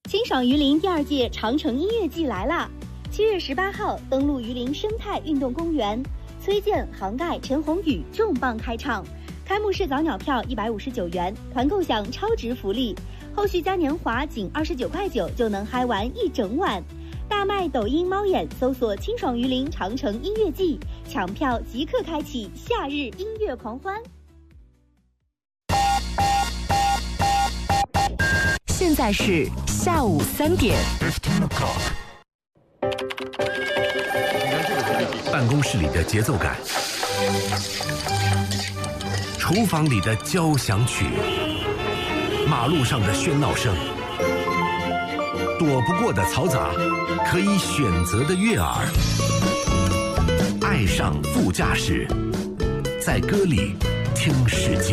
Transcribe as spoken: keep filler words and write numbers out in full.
清爽榆林第二届长城音乐季来啦！七月十八号登陆榆林生态运动公园，崔健、杭盖、陈鸿宇重磅开唱。开幕式早鸟票一百五十九元，团购享超值福利，后续嘉年华仅二十九块九就能嗨玩一整晚。大麦抖音猫眼搜索清爽榆林长城音乐季，抢票即刻开启夏日音乐狂欢。 现在是下午三点。 办公室里的节奏感，厨房里的交响曲，马路上的喧闹声，躲不过的嘈杂，可以选择的悦耳。爱上副驾驶，在歌里听世界。